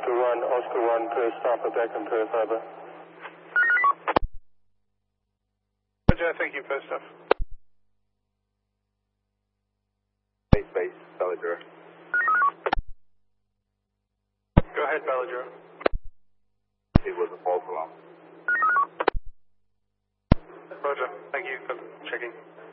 Oscar 1, Perth, stop at back in Perth, over. Roger, thank you, first off. Base, Balladura. Go ahead, Balladura. It was a false alarm. Roger, thank you for checking.